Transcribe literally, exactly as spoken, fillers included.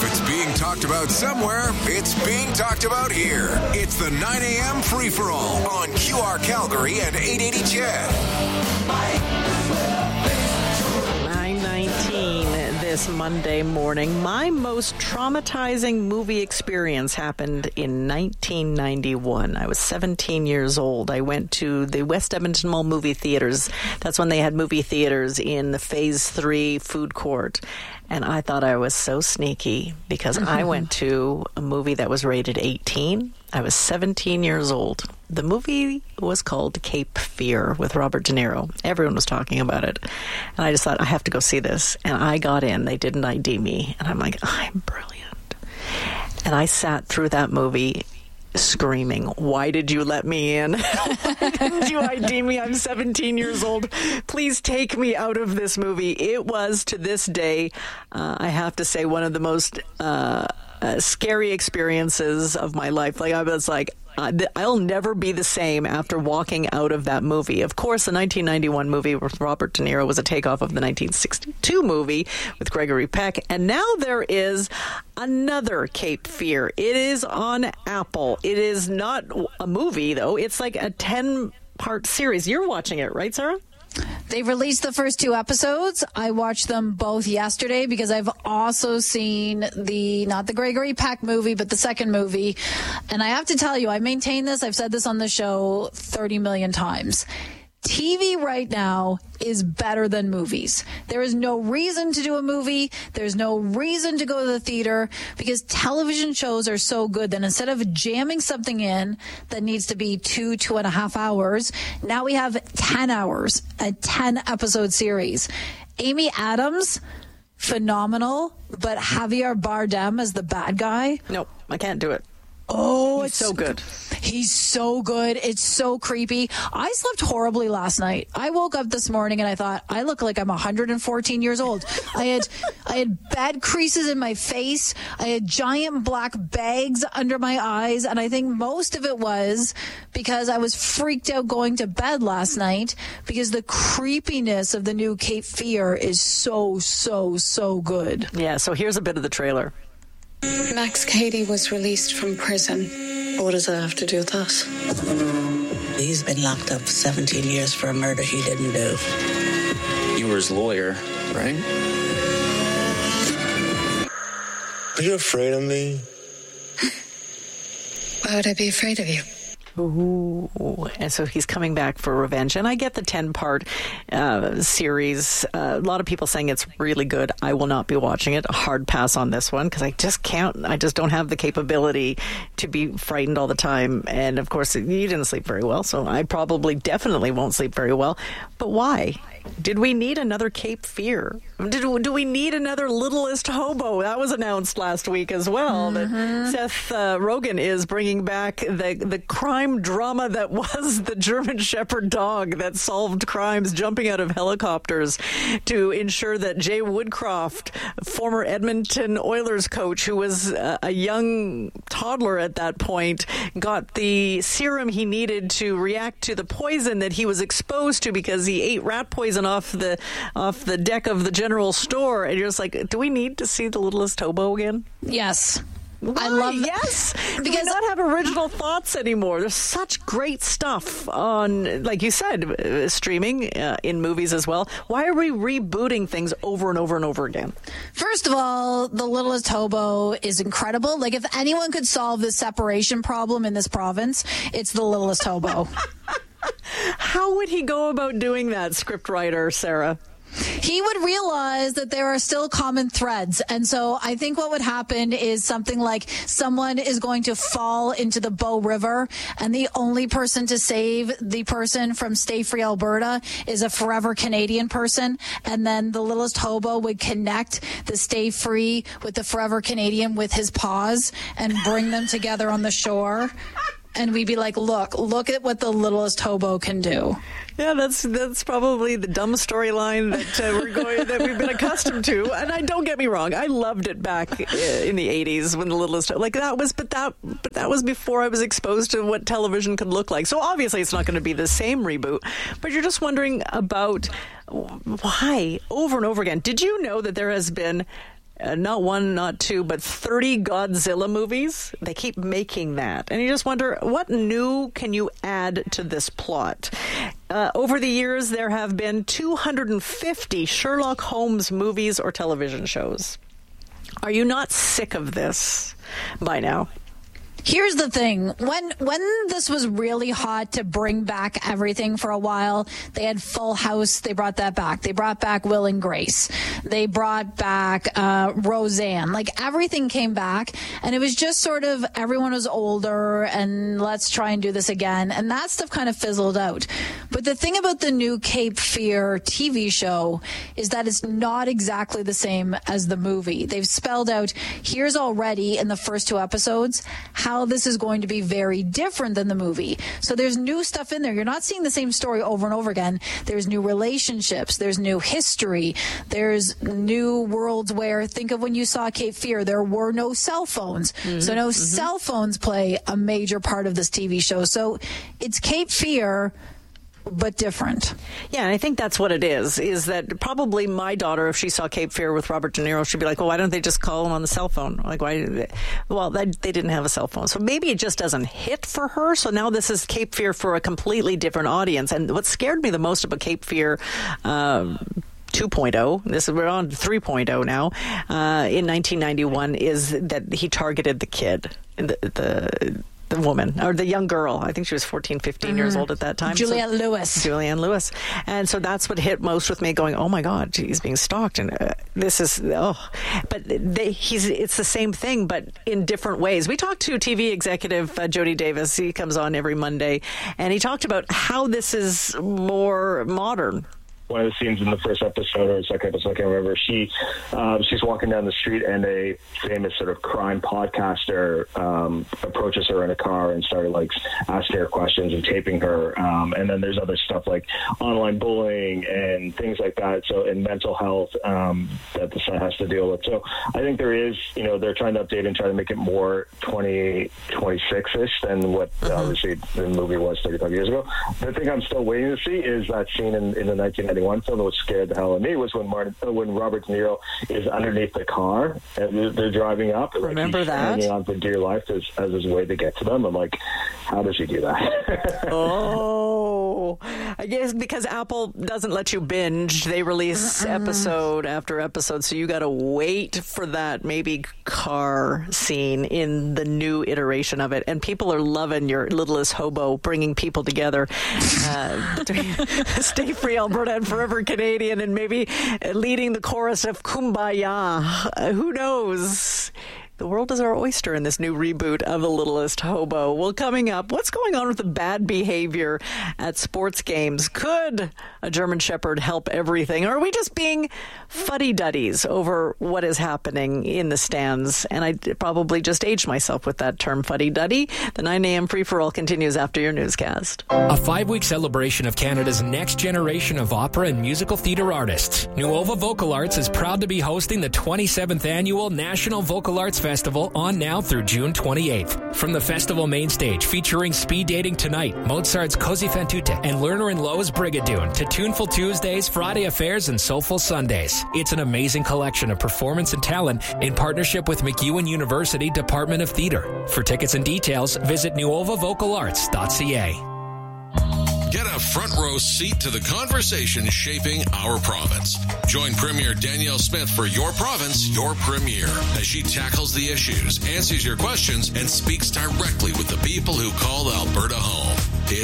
If it's being talked about somewhere, it's being talked about here. It's the nine a.m. free-for-all on Q R Calgary and eight eighty C H E D. nine nineteen this Monday morning. My most traumatizing movie experience happened in nineteen ninety-one. I was seventeen years old. I went to the West Edmonton Mall movie theaters. That's when they had movie theaters in the Phase three food court. And I thought I was so sneaky because I went to a movie that was rated eighteen. I was seventeen years old. The movie was called Cape Fear with Robert De Niro. Everyone was talking about it. And I just thought, I have to go see this. And I got in. They didn't I D me. And I'm like, I'm brilliant. And I sat through that movie screaming, why did you let me in? Why didn't you I D me? I'm seventeen years old. Please take me out of this movie. It was, to this day, uh, I have to say, one of the most uh, uh, scary experiences of my life. Like, I was like, Uh, I'll never be the same after walking out of that movie. Of course, the nineteen ninety-one movie with Robert De Niro was a takeoff of the nineteen sixty-two movie with Gregory Peck. And now there is another Cape Fear. It is on Apple. It is not a movie, though. It's like a ten-part series. You're watching it, right, Sarah? They released the first two episodes. I watched them both yesterday because I've also seen the, not the Gregory Peck movie, but the second movie. And I have to tell you, I maintain this. I've said this on the show thirty million times. T V right now is better than movies. There is no reason to do a movie. There's no reason to go to the theater because television shows are so good that instead of jamming something in that needs to be two, two and a half hours, now we have ten hours, a ten episode series. Amy Adams, phenomenal, but Javier Bardem as the bad guy. Nope, I can't do it. Oh, He's it's so good. He's so good. It's so creepy. I slept horribly last night. I woke up this morning and I thought, I look like I'm one hundred fourteen years old. I had I had bad creases in my face. I had giant black bags under my eyes. And I think most of it was because I was freaked out going to bed last night because the creepiness of the new Cape Fear is so, so, so good. Yeah, so here's a bit of the trailer. Max Cady was released from prison. What does that have to do with us? He's been locked up seventeen years for a murder he didn't do. You were his lawyer, right? Are you afraid of me? Why would I be afraid of you? Ooh, and so he's coming back for revenge. And I get the ten-part uh, series. Uh, a lot of people saying it's really good. I will not be watching it. A hard pass on this one because I just can't. I just don't have the capability to be frightened all the time. And, of course, you didn't sleep very well, so I probably definitely won't sleep very well. But why? Did we need another Cape Fear? Did, do we need another Littlest Hobo? That was announced last week as well. Mm-hmm. That Seth uh, Rogen is bringing back the, the crime drama that was the German Shepherd dog that solved crimes jumping out of helicopters to ensure that Jay Woodcroft, former Edmonton Oilers coach, who was uh, a young toddler at that point, got the serum he needed to react to the poison that he was exposed to because he ate rat poison off the off the deck of the general store. And you're just like, do we need to see the Littlest Hobo again? Yes. Why? I love yes because do we not have original thoughts anymore. There's such great stuff on, like you said, uh, streaming uh, in movies as well. Why are we rebooting things over and over and over again? First of all, The Littlest Hobo is incredible. Like, if anyone could solve the separation problem in this province, it's The Littlest Hobo. How would he go about doing that, scriptwriter Sarah? He would realize that there are still common threads. And so I think what would happen is something like someone is going to fall into the Bow River, and the only person to save the person from Stay Free Alberta is a forever Canadian person. And then the Littlest Hobo would connect the Stay Free with the forever Canadian with his paws and bring them together on the shore. And we'd be like, look, look at what the Littlest Hobo can do. Yeah, that's that's probably the dumb storyline that uh, we're going that we've been accustomed to. And I don't get me wrong, I loved it back in the eighties when the Littlest like that was, but that but that was before I was exposed to what television could look like. So obviously, it's not going to be the same reboot. But you're just wondering about why over and over again. Did you know that there has been uh, not one, not two, but thirty Godzilla movies. They keep making that. And you just wonder, what new can you add to this plot? Uh, over the years, there have been two hundred fifty Sherlock Holmes movies or television shows. Are you not sick of this by now? Here's the thing. When when this was really hot to bring back everything for a while, they had Full House. They brought that back. They brought back Will and Grace. They brought back uh, Roseanne. Like, everything came back, and it was just sort of everyone was older, and let's try and do this again. And that stuff kind of fizzled out. But the thing about the new Cape Fear T V show is that it's not exactly the same as the movie. They've spelled out, here's already in the first two episodes, how how this is going to be very different than the movie. So there's new stuff in there. You're not seeing the same story over and over again. There's new relationships. There's new history. There's new worlds where, think of when you saw Cape Fear, there were no cell phones. Mm-hmm. So no mm-hmm. cell phones play a major part of this T V show. So it's Cape Fear, but different. Yeah, and I think that's what it is, is that probably my daughter, if she saw Cape Fear with Robert De Niro, she'd be like, well, why don't they just call him on the cell phone? Like, why? Well, they, they didn't have a cell phone. So maybe it just doesn't hit for her. So now this is Cape Fear for a completely different audience. And what scared me the most about Cape Fear, um, two point oh, this is, we're on three point oh now, uh, in nineteen ninety-one, is that he targeted the kid, the, the the woman, or the young girl. I think she was fourteen, fifteen mm-hmm. years old at that time. Julianne so, Lewis. Julianne Lewis. And so that's what hit most with me, going, oh my God, he's being stalked. And uh, this is, oh. But they, he's it's the same thing, but in different ways. We talked to T V executive uh, Jody Davis. He comes on every Monday, and he talked about how this is more modern. One of the scenes in the first episode, or second episode, I can't remember, she, um, she's walking down the street, and a famous sort of crime podcaster um, approaches her in a car and started, like, asking her questions and taping her. Um, and then there's other stuff like online bullying and things like that, so in mental health um, that the son has to deal with. So I think there is, you know, they're trying to update and try to make it more twenty twenty-six-ish than what mm-hmm. obviously the movie was thirty-five years ago. The thing I'm still waiting to see is that scene in, in the nineteen ninety-one film that was scared the hell out of me was when Martin, uh, when Robert De Niro is underneath the car and they're, they're driving up. Remember like, he's that? hanging on for dear life as, as his way to get to them. I'm like, how does he do that? Oh, I guess because Apple doesn't let you binge. They release Mm-mm. episode after episode, so you got to wait for that maybe car scene in the new iteration of it. And people are loving your Littlest Hobo, bringing people together. Uh, Stay Free Alberta and Forever Canadian, and maybe leading the chorus of Kumbaya. Uh, who knows? The world is our oyster in this new reboot of The Littlest Hobo. Well, coming up, what's going on with the bad behavior at sports games? Could a German Shepherd help everything? Or are we just being fuddy-duddies over what is happening in the stands? And I probably just aged myself with that term, fuddy-duddy. The nine a.m. free-for-all continues after your newscast. A five-week celebration of Canada's next generation of opera and musical theatre artists. Nuova Vocal Arts is proud to be hosting the twenty-seventh Annual National Vocal Arts Festival. Festival on now through June twenty-eighth. From the festival main stage featuring Speed Dating Tonight, Mozart's Così fan tutte, and Lerner and Lowe's Brigadoon, to Tuneful Tuesdays, Friday Affairs, and Soulful Sundays. It's an amazing collection of performance and talent in partnership with MacEwan University Department of Theatre. For tickets and details, visit nuova vocal arts dot c a. Get a front row seat to the conversation shaping our province. Join Premier Danielle Smith for Your Province, Your Premier, as she tackles the issues, answers your questions, and speaks directly with the people who call Alberta home.